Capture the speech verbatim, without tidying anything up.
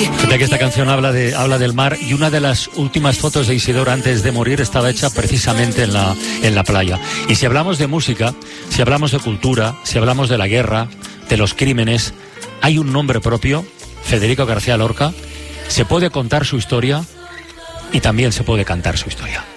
Fíjate que esta canción habla de habla del mar, y una de las últimas fotos de Isidoro antes de morir estaba hecha precisamente en la, en la playa. Y si hablamos de música, si hablamos de cultura, si hablamos de la guerra, de los crímenes, hay un nombre propio, Federico García Lorca. Se puede contar su historia y también se puede cantar su historia.